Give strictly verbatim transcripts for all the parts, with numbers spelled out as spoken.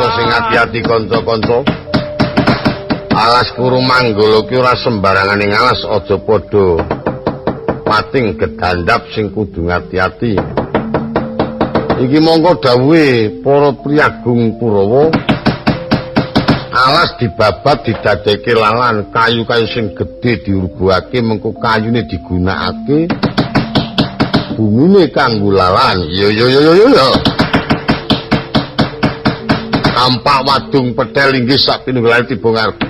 sing ati-ati kanca-kanca. Alas Kuru Manggala ki ora sembarangan ing alas aja padha pating gedandap sing kudu ngati-ati. Iki mongko dawuhe para priyagung Kurawa. Alas dibabat didadekake lalan, kayu-kayu sing gedhe diurbuake mengko kayune digunakake. Bumine kanggo lalan. Yo yo yo yo yo. Tampak wadung petel inggih sak pinunggale tiba ngarep.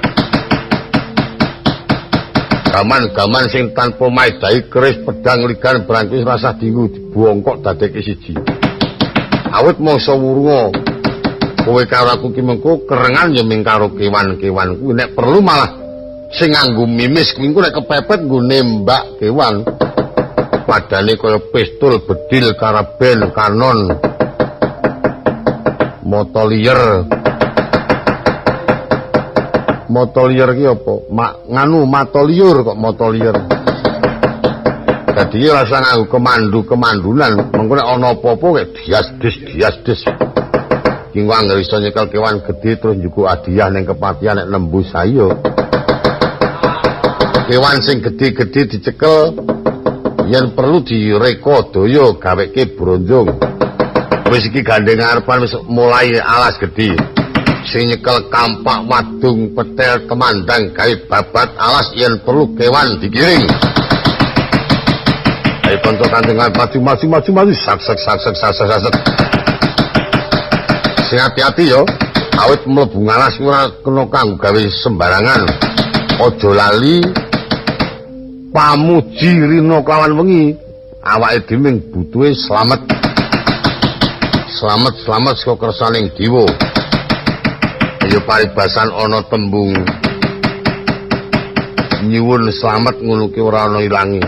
Gaman-gaman sing tanpa maidai keris pedang ligan brangkis rasah dingu dibongkok dadeke siji. Awit mangsa wurunga kowe karo aku ki mengko kerengan ya ming karo kewan-kewan kuwi nek perlu malah sing nganggo mimis kuwi nek kepepet nggo nembak kewan. Padane kaya pistol, bedil, karaben, kanon, motolier. Motolier ki apa? Ma, nganu matoliur kok motolier. Dadi rasa nganggo kemandu-kemandunan, mengko nek ana apa-apa kek dias-dis-dias-dis. Ki kok anggere iso nyekel kewan gedhe terus njuku hadiah ning kepatihan nek nembus ayo. Kewan sing gedhe-gedhe dicekel yen perlu direka daya gaweke bronjong. Wis iki gandeng arepan wis mulai alas gedhe. Sing nyekel kampak wadung petel kemandang gawe babat alas yen perlu kewan digiring. Ayo kanca kandengan maju maju maju maju sak sak sak sak sak sak sak. Sing hati-hati yo, awit mlebu alas ora kena kanggo gawe sembarangan. Aja lali pamuji rina kelawan wengi. Awake dhewe butuhe slamet. Slamet slamet saka kersaning dewa. Ayo paribasan ana tembung nyuwun slamet ngono ki ora ana ilangi.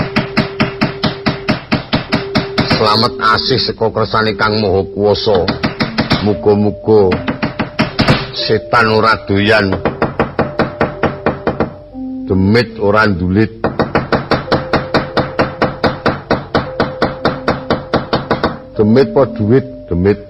Slamet asih saka kersane Kang Maha Kuwasa. Muga-muga setan ora doyan. Demit ora ndulit. Demit po duit, demit.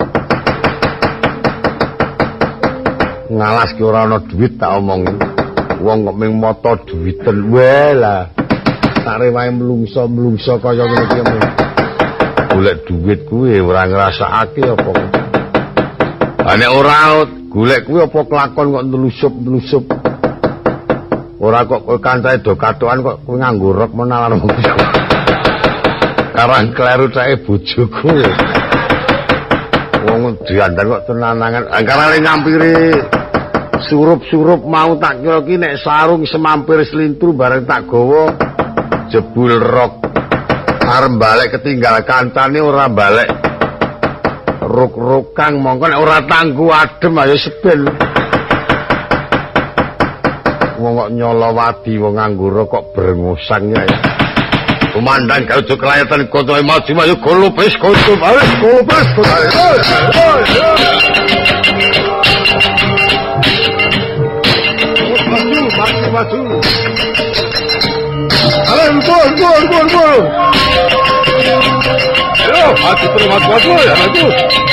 Ngalas ki ora ana duit tak omongi. Wong kok ming mata duwiten wae lah. Sare wae mlungso-mlungso kaya ngene iki. Golek duit kuwi ora ngrasakake apa. Ha nek ora golek kuwi apa kelakon kok nelusup-nelusup. Ora kok kowe kancane do katokan kok kowe nganggo rok menawan. Karang kleru cake bojoku. Wong diandar kok tenanangan. Angkarane nyampiri surup-surup mau tak kira ki nek sarung semampir slintru bareng tak gawa jebul rok arep balik ketinggal kancane ora balik ruk-rukang mongko nek ora tanggu adem ayo seben wong kok nyolowati wong nganggo rok kok brengosang ya kumandang kaujo kelayatan kota maju maju golopes kota balik golopes kota maju maju ayo gol gol gol gol ayo maju terus maju maju ya maju